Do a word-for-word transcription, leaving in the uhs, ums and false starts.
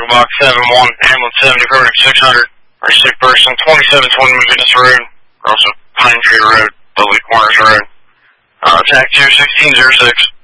box seven one, ambulance seventy, verdict six hundred. Our sick person, twenty-seven twenty McGinnis Road, also Pine Tree Road, Dudley Corners Road. Uh, attack two sixteen zero six.